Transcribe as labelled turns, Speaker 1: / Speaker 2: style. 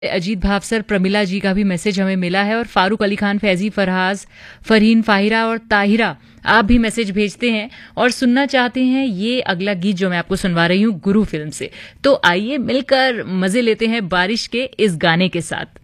Speaker 1: अजीत भावसर प्रमिला जी का भी मैसेज हमें मिला है, और फारूक अली खान, फैजी, फरहाज, फरहीन, फाहिरा और ताहिरा, आप भी मैसेज भेजते हैं और सुनना चाहते हैं ये अगला गीत जो मैं आपको सुनवा रही हूँ गुरु फिल्म से। तो आइए मिलकर मजे लेते हैं बारिश के इस गाने के साथ।